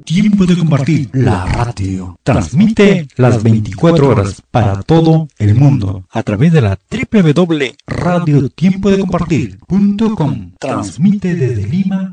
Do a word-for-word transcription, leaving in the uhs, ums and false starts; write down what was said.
Tiempo de Compartir, la radio. Transmite las veinticuatro horas para todo el mundo a través de la doble u doble u doble u punto radio tiempo de compartir punto com. Transmite desde Lima,